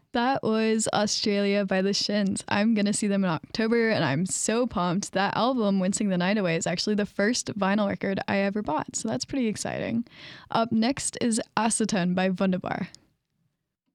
That was Australia by the Shins. I'm going to see them in October, and I'm so pumped. That album, Wincing the Night Away, is actually the first vinyl record I ever bought, so that's pretty exciting. Up next is Acetone by Wunderbar.